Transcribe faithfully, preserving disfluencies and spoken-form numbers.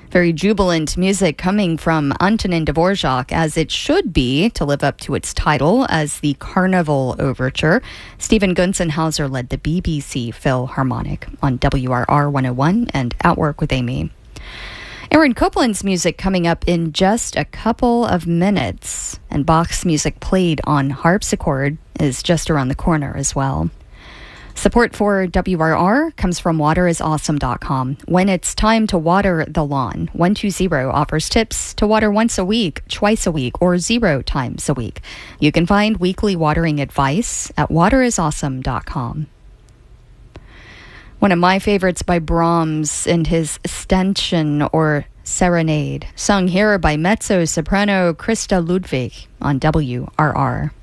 Very jubilant music coming from Antonin Dvorak, as it should be, to live up to its title as the Carnival Overture. Stephen Gunzenhauser led the B B C Philharmonic on W R R one oh one and Outwork with Amy. Aaron Copland's music coming up in just a couple of minutes, and Bach's music played on harpsichord is just around the corner as well. Support for W R R comes from water is awesome dot com. When it's time to water the lawn, one two zero offers tips to water once a week, twice a week, or zero times a week. You can find weekly watering advice at water is awesome dot com. One of my favorites by Brahms and his Stanton or Serenade, sung here by mezzo-soprano Christa Ludwig on W R R.